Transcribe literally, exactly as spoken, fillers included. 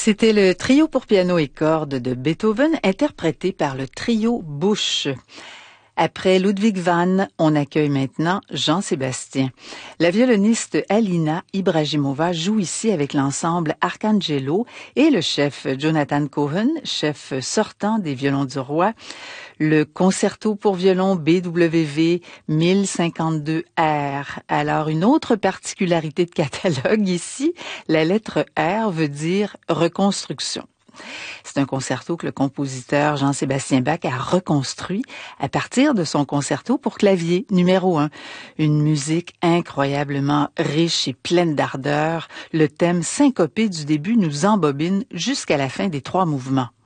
C'était le trio pour piano et cordes de Beethoven, interprété par le trio Busch. Après Ludwig van, on accueille maintenant Jean-Sébastien. La violoniste Alina Ibrahimova joue ici avec l'ensemble Arcangelo et le chef Jonathan Cohen, chef sortant des violons du roi, le concerto pour violon B W V mille cinquante-deux R. Alors, une autre particularité de catalogue ici, la lettre R veut dire reconstruction. C'est un concerto que le compositeur Jean-Sébastien Bach a reconstruit à partir de son concerto pour clavier numéro un. Une musique incroyablement riche et pleine d'ardeur. Le thème syncopé du début nous embobine jusqu'à la fin des trois mouvements.